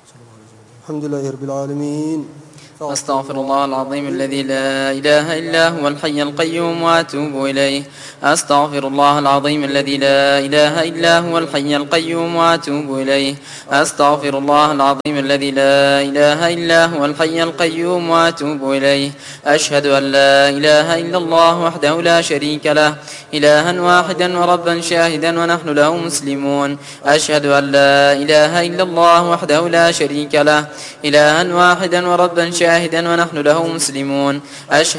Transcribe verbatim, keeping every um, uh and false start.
الحمد لله رب العالمين. أستغفر الله العظيم الذي لا إله إلا هو الحي القيوم وأتوب إليه. أستغفر الله العظيم الذي لا إله إلا هو الحي القيوم وأتوب إليه. أستغفر الله العظيم الذي لا إله إلا هو الحي القيوم وأتوب إليه. أشهد أن لا إله إلا الله وحده لا شريك له إلها واحدا وربا شاهدا ونحن له مسلمون. أشهد أن لا إله إلا الله وحده لا شريك له إلها واحدا وربا شاهدا ونحن له مسلمون. أشهد